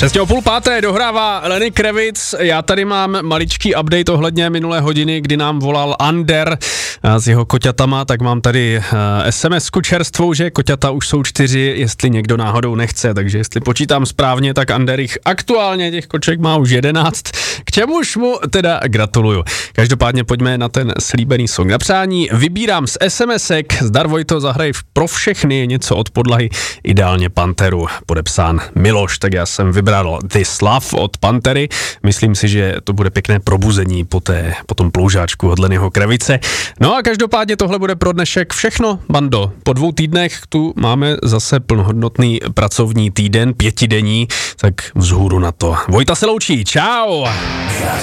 Přesně o 4:30 dohrává Lenny Kravitz. Já tady mám maličký update ohledně minulé hodiny, kdy nám volal Ander s jeho koťatama, tak mám tady SMS-ku čerstvou, že koťata už jsou 4, jestli někdo náhodou nechce, takže jestli počítám správně, tak Ander jich aktuálně těch koček má už 11, k čemuž mu teda gratuluju. Každopádně pojďme na ten slíbený song na přání. Vybírám z SMS-ek, zdar Vojto, zahraj pro všechny něco od podlahy, ideálně Panteru, podepsán Miloš, tak já jsem vybral This Love od Pantery. Myslím si, že to bude pěkné probuzení po tom ploužáčku od Lennyho Kravice. No a každopádně tohle bude pro dnešek všechno, bando. Po 2 týdnech tu máme zase plnohodnotný pracovní týden, 5denní, tak vzhůru na to. Vojta se loučí, čau!